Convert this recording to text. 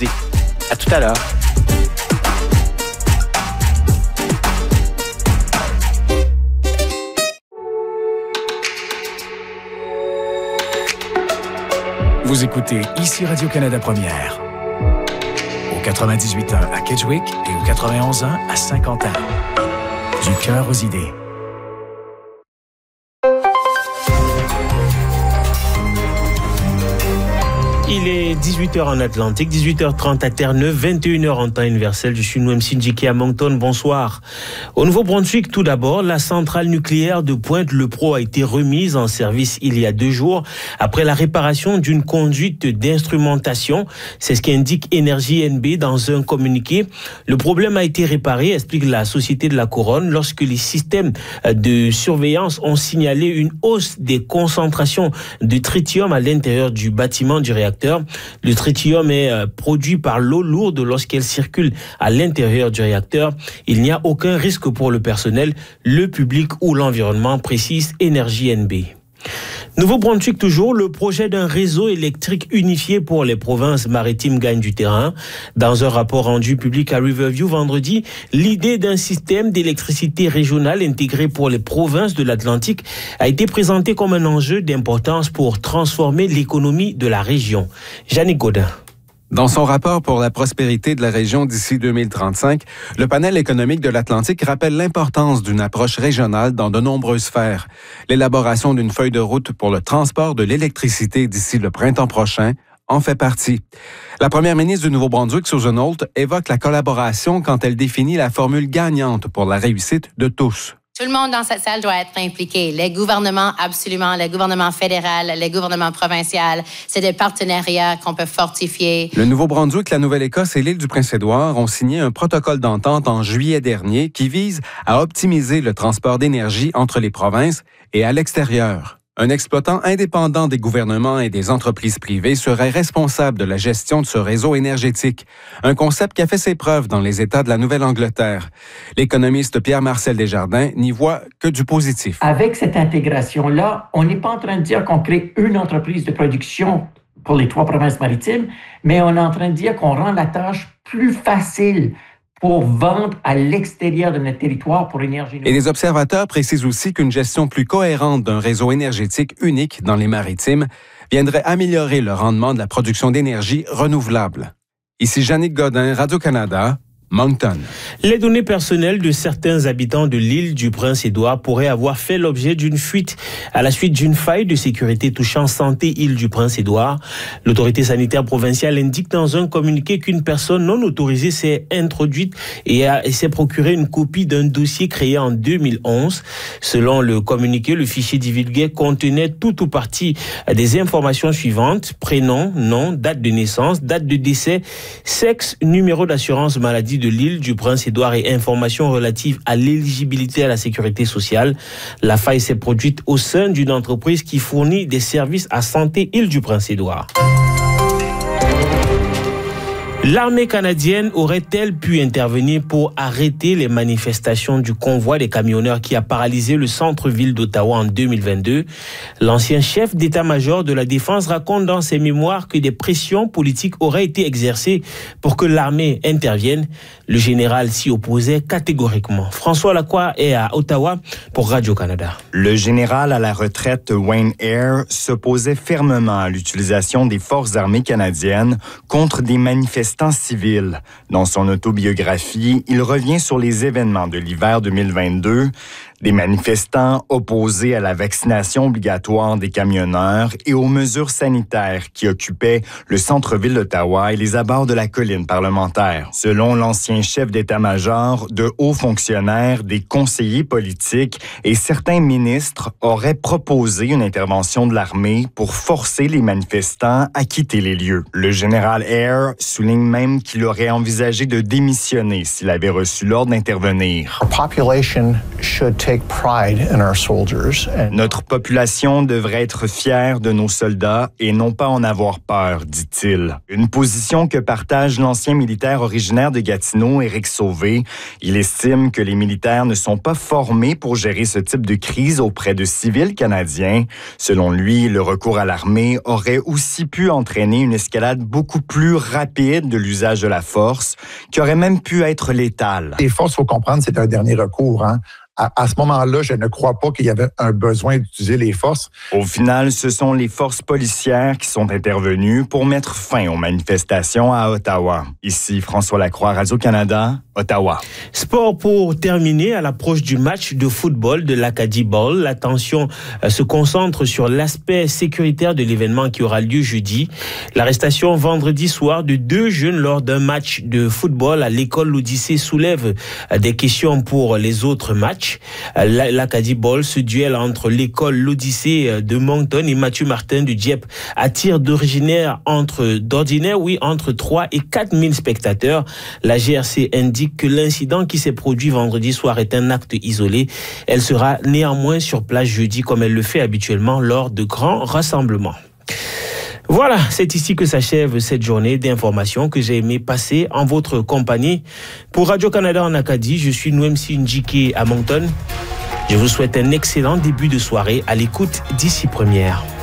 À tout à l'heure. Vous écoutez ici Radio-Canada Première. Au 98.1 à Kedgewick et au 91.1 à Saint-Quentin. Du cœur aux idées. Il est 18h en Atlantique, 18h30 à Terre-Neuve, 21h en temps universel. Je suis Noem Sindjiki à Moncton. Bonsoir. Au Nouveau-Brunswick, tout d'abord, la centrale nucléaire de Pointe-le-Pro a été remise en service il y a 2 jours après la réparation d'une conduite d'instrumentation. C'est ce qu'indique Énergie NB dans un communiqué. Le problème a été réparé, explique la Société de la Couronne, lorsque les systèmes de surveillance ont signalé une hausse des concentrations de tritium à l'intérieur du bâtiment du réacteur. Le tritium est produit par l'eau lourde lorsqu'elle circule à l'intérieur du réacteur. Il n'y a aucun risque pour le personnel, le public ou l'environnement, précise Énergie NB. Nouveau-Brunswick toujours, le projet d'un réseau électrique unifié pour les provinces maritimes gagne du terrain. Dans un rapport rendu public à Riverview vendredi, l'idée d'un système d'électricité régional intégré pour les provinces de l'Atlantique a été présentée comme un enjeu d'importance pour transformer l'économie de la région. Jannick Godin. Dans son rapport pour la prospérité de la région d'ici 2035, le panel économique de l'Atlantique rappelle l'importance d'une approche régionale dans de nombreuses sphères. L'élaboration d'une feuille de route pour le transport de l'électricité d'ici le printemps prochain en fait partie. La première ministre du Nouveau-Brunswick, Susan Holt, évoque la collaboration quand elle définit la formule gagnante pour la réussite de tous. Tout le monde dans cette salle doit être impliqué. Les gouvernements, absolument. Les gouvernements fédéraux, les gouvernements provinciaux. C'est des partenariats qu'on peut fortifier. Le Nouveau-Brunswick, la Nouvelle-Écosse et l'île du Prince-Édouard ont signé un protocole d'entente en juillet dernier qui vise à optimiser le transport d'énergie entre les provinces et à l'extérieur. Un exploitant indépendant des gouvernements et des entreprises privées serait responsable de la gestion de ce réseau énergétique, un concept qui a fait ses preuves dans les États de la Nouvelle-Angleterre. L'économiste Pierre-Marcel Desjardins n'y voit que du positif. Avec cette intégration-là, on n'est pas en train de dire qu'on crée une entreprise de production pour les 3 provinces maritimes, mais on est en train de dire qu'on rend la tâche plus facile pour vendre à l'extérieur de notre territoire pour l'énergie. Et les observateurs précisent aussi qu'une gestion plus cohérente d'un réseau énergétique unique dans les maritimes viendrait améliorer le rendement de la production d'énergie renouvelable. Ici Jannick Godin, Radio-Canada, Moncton. Les données personnelles de certains habitants de l'île du Prince-Édouard pourraient avoir fait l'objet d'une fuite à la suite d'une faille de sécurité touchant Santé Île du Prince-Édouard. L'autorité sanitaire provinciale indique dans un communiqué qu'une personne non autorisée s'est introduite et s'est procuré une copie d'un dossier créé en 2011. Selon le communiqué, le fichier divulgué contenait tout ou partie des informations suivantes: prénom, nom, date de naissance, date de décès, sexe, numéro d'assurance maladie de l'île du Prince-Édouard et informations relatives à l'éligibilité à la sécurité sociale. La faille s'est produite au sein d'une entreprise qui fournit des services à Santé Île du Prince-Édouard. L'armée canadienne aurait-elle pu intervenir pour arrêter les manifestations du convoi des camionneurs qui a paralysé le centre-ville d'Ottawa en 2022? L'ancien chef d'état-major de la Défense raconte dans ses mémoires que des pressions politiques auraient été exercées pour que l'armée intervienne. Le général s'y opposait catégoriquement. François Lacroix est à Ottawa pour Radio-Canada. Le général à la retraite Wayne Eyre s'opposait fermement à l'utilisation des forces armées canadiennes contre des manifestants civils. Dans son autobiographie, il revient sur les événements de l'hiver 2022, des manifestants opposés à la vaccination obligatoire des camionneurs et aux mesures sanitaires qui occupaient le centre-ville d'Ottawa et les abords de la colline parlementaire. Selon l'ancien chef d'état-major, de hauts fonctionnaires, des conseillers politiques et certains ministres auraient proposé une intervention de l'armée pour forcer les manifestants à quitter les lieux. Le général Eyre souligne même qu'il aurait envisagé de démissionner s'il avait reçu l'ordre d'intervenir. Our population should take Notre population devrait être fière de nos soldats et non pas en avoir peur, dit-il. Une position que partage l'ancien militaire originaire de Gatineau, Éric Sauvé. Il estime que les militaires ne sont pas formés pour gérer ce type de crise auprès de civils canadiens. Selon lui, le recours à l'armée aurait aussi pu entraîner une escalade beaucoup plus rapide de l'usage de la force, qui aurait même pu être létale. Les forces, il faut comprendre, c'est un dernier recours. À ce moment-là, je ne crois pas qu'il y avait un besoin d'utiliser les forces. Au final, ce sont les forces policières qui sont intervenues pour mettre fin aux manifestations à Ottawa. Ici, François Lacroix, Radio-Canada, Ottawa. Sport pour terminer, à l'approche du match de football de l'Acadie Bowl. L'attention se concentre sur l'aspect sécuritaire de l'événement qui aura lieu jeudi. L'arrestation vendredi soir de 2 jeunes lors d'un match de football à l'école L'Odyssée soulève des questions pour les autres matchs. L'Acadie Bowl, ce duel entre l'école L'Odyssée de Moncton et Mathieu Martin du Dieppe attire d'ordinaire entre 3 et 4 000 spectateurs. La GRC indique que l'incident qui s'est produit vendredi soir est un acte isolé. Elle sera néanmoins sur place jeudi comme elle le fait habituellement lors de grands rassemblements. Voilà, c'est ici que s'achève cette journée d'information que j'ai aimé passer en votre compagnie. Pour Radio-Canada en Acadie, je suis Nwemsi Njike à Moncton. Je vous souhaite un excellent début de soirée à l'écoute d'Ici Première.